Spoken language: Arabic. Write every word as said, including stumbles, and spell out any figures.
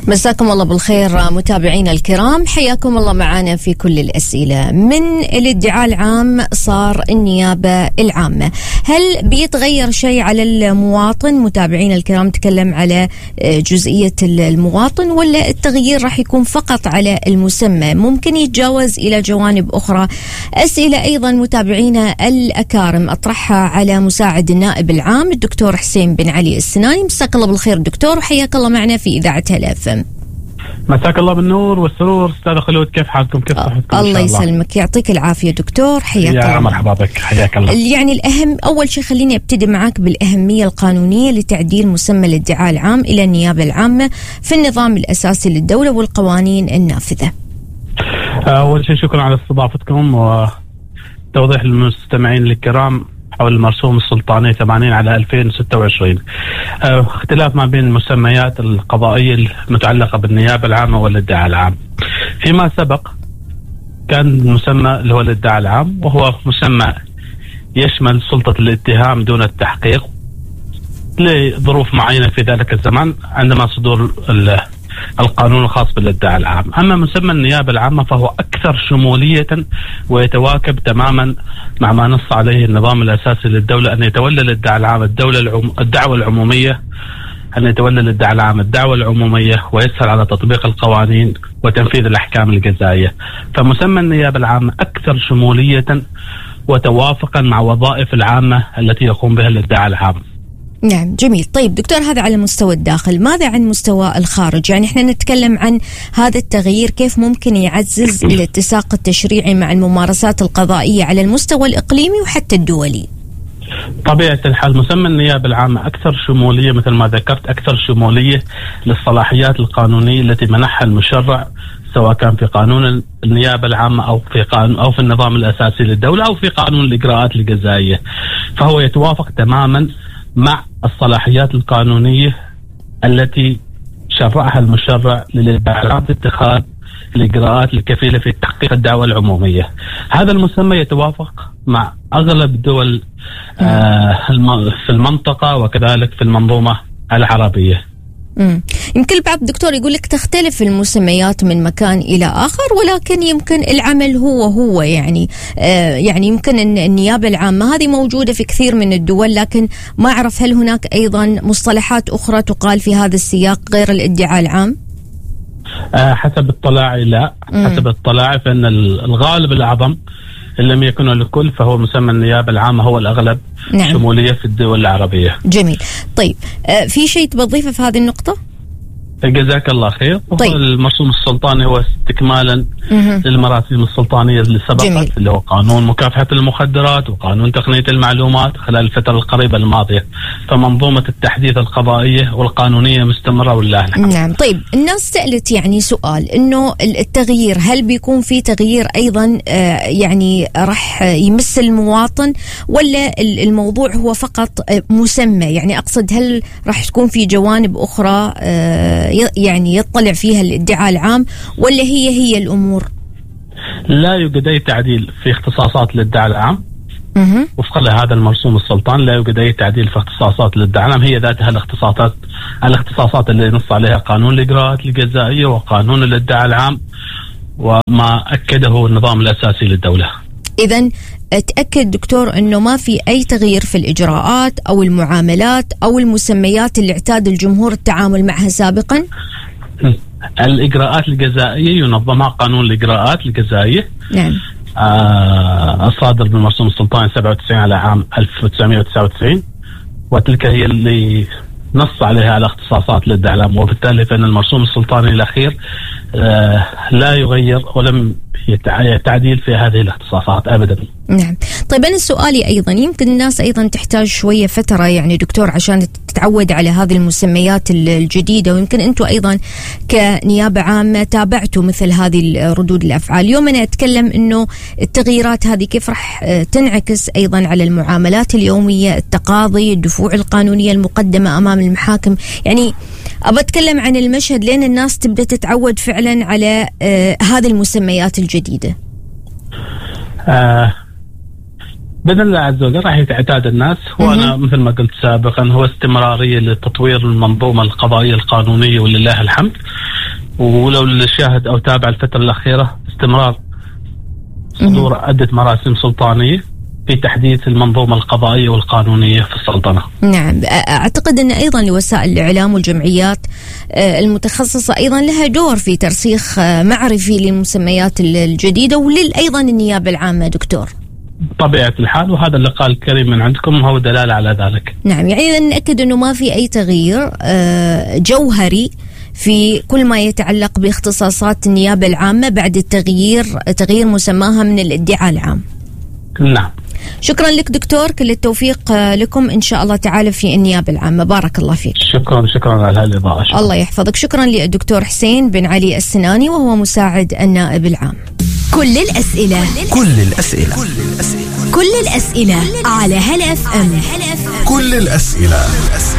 مساكم الله بالخير متابعينا الكرام، حياكم الله معنا في كل الأسئلة. من الادعاء العام صار النيابة العامة، هل بيتغير شيء على المواطن؟ متابعينا الكرام تكلم على جزئية المواطن، ولا التغيير راح يكون فقط على المسمى؟ ممكن يتجاوز إلى جوانب أخرى. أسئلة أيضا متابعينا الأكارم أطرحها على مساعد النائب العام الدكتور حسين بن علي السناني. مساك الله بالخير دكتور، وحياك الله معنا في إذاعة هلا اف ام. مساك الله بالنور والسرور استاذ خلود، كيف حالكم؟ كيف صحتكم؟ الله يسلمك، يعطيك العافيه دكتور، حياك الله. يا مرحبا بك، حياك الله. يعني الاهم اول شيء خليني ابتدي معك بالاهميه القانونيه لتعديل مسمى الادعاء العام الى النيابه العامه في النظام الاساسي للدوله والقوانين النافذه. اول شيء شكرا على استضافتكم وتوضيح للمستمعين الكرام حول المرسوم السلطاني ثمانين على ألفين وستة وعشرين. اه اختلاف ما بين المسميات القضائية المتعلقة بالنيابة العامة والادعاء العام. فيما سبق كان المسمى اللي هو الادعاء العام، وهو مسمى يشمل سلطة الاتهام دون التحقيق لظروف معينة في ذلك الزمان عندما صدور القانون الخاص بالادعاء العام. أما مسمى النيابة العامة فهو أكثر شمولية ويتواكب تماما مع ما نص عليه النظام الأساسي للدولة، أن يتولى الادعاء العام الدولة العم... الدعوة العمومية أن يتولى الادعاء العام الدعوة العمومية ويسهل على تطبيق القوانين وتنفيذ الأحكام الجزائية. فمسمى النيابة العامة أكثر شمولية وتوافقا مع وظائف العامة التي يقوم بها الادعاء العام. نعم جميل. طيب دكتور، هذا على مستوى الداخل، ماذا عن مستوى الخارج؟ يعني احنا نتكلم عن هذا التغيير كيف ممكن يعزز الاتساق التشريعي مع الممارسات القضائية على المستوى الإقليمي وحتى الدولي. طبيعة الحال مسمى النيابة العامة أكثر شمولية، مثل ما ذكرت أكثر شمولية للصلاحيات القانونية التي منحها المشرع، سواء كان في قانون النيابة العامة أو في قانون أو في النظام الأساسي للدولة أو في قانون الإجراءات الجزائية. فهو يتوافق تماما مع الصلاحيات القانونية التي شرعها المشرع للادعاء العام في اتخاذ الإجراءات الكفيلة في تحقيق الدعوة العمومية. هذا المسمى يتوافق مع أغلب دول آه في المنطقة وكذلك في المنظومة العربية. امم يمكن البعض دكتور يقول لك تختلف المسميات من مكان إلى آخر، ولكن يمكن العمل هو هو يعني آه يعني يمكن أن النيابة العامة هذه موجودة في كثير من الدول، لكن ما أعرف هل هناك أيضا مصطلحات أخرى تقال في هذا السياق غير الادعاء العام؟ آه حسب اطلاعي لا، مم. حسب اطلاعي فإن الغالب الأعظم إن لم يكن الكل فهو مسمى النيابة العامة هو الأغلب. نعم. شمولية في الدول العربية. جميل. طيب آه في شيء تضيفه في هذه النقطة؟ جزاك الله خير. طيب. المرسوم السلطاني هو استكمالا مه. للمراسيم السلطانية اللي سبقت. جميل. اللي هو قانون مكافحة المخدرات وقانون تقنية المعلومات خلال الفترة القريبة الماضية. فمنظومة التحديث القضائية والقانونية مستمرة والله الحمد. نعم. طيب الناس سألت يعني سؤال انه التغيير هل بيكون في تغيير ايضا آه يعني راح يمس المواطن، ولا الموضوع هو فقط مسمى؟ يعني اقصد هل راح تكون في جوانب اخرى آه يعني يطلع فيها الادعاء العام، ولا هي هي الأمور؟ لا يوجد أي تعديل في اختصاصات الادعاء العام وفقا لهذا المرسوم السلطان. لا يوجد أي تعديل في اختصاصات الادعاء العام، هي ذاتها الاختصاصات الاختصاصات اللي نص عليها قانون الإجراءات الجزائية وقانون الادعاء العام وما أكده النظام الأساسي للدولة. إذن أتأكد دكتور أنه ما في أي تغيير في الإجراءات أو المعاملات أو المسميات اللي اعتاد الجمهور التعامل معها سابقا؟ الإجراءات الجزائية ينظمها قانون الإجراءات الجزائية. نعم. آه الصادر بالمرسوم السلطاني سبعة وتسعين على عام ألف وتسعمائة وتسعة وتسعين، وتلك هي اللي نص عليها على اختصاصات الادعاء العام، وبالتالي فإن المرسوم السلطاني الأخير آه لا يغير ولم تعديل في هذه الاختصاصات أبدا. نعم. طيب أنا سؤالي أيضا، يمكن الناس أيضا تحتاج شوية فترة يعني دكتور عشان تتعود على هذه المسميات الجديدة، ويمكن أنتم أيضا كنيابة عامة تابعتوا مثل هذه ردود الأفعال. اليوم أنا أتكلم أنه التغييرات هذه كيف رح تنعكس أيضا على المعاملات اليومية، التقاضي، الدفوع القانونية المقدمة أمام المحاكم. يعني أبى أتكلم عن المشهد لين الناس تبدأ تتعود فعلا على آه هذه المسميات الجديدة. آه بإذن الله عز وجل راح يتعتاد الناس، وأنا مثل ما قلت سابقا هو استمرارية لتطوير المنظومة القضائية القانونية ولله الحمد. ولو اللي شاهد أو تابع الفترة الأخيرة استمرار صدور عدة مراسم سلطانية في تحديث المنظومة القضائية والقانونية في السلطنة. نعم، أعتقد أن أيضا لوسائل الإعلام والجمعيات المتخصصة أيضا لها دور في ترسيخ معرفي للمسميات الجديدة ولأيضا النيابة العامة دكتور. طبيعة الحال، وهذا اللي قال الكريم من عندكم هو دلالة على ذلك. نعم، يعني نأكد أنه ما في أي تغيير جوهري في كل ما يتعلق باختصاصات النيابة العامة بعد التغيير تغيير مسماها من الادعاء العام. نعم. شكرا لك دكتور، كل التوفيق لكم إن شاء الله تعالى في النيابة العامة. بارك الله فيك. شكرا شكرا على هالإضاءة. شكرا. الله يحفظك. شكرا للدكتور حسين بن علي السناني وهو مساعد النائب العام. كل الأسئلة كل الأسئلة كل الأسئلة على هلا اف ام. كل الأسئلة